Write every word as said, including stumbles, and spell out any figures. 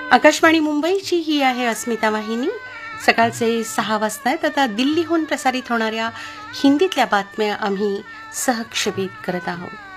आकाशवाणी मुंबईची ही आहे अस्मिता वाहिनी. सकाळचे सहा वाजता आहेत. आता दिल्लीहून प्रसारित होणाऱ्या हिंदीतल्या बातम्या आम्ही सहक्षेपित करत आहोत.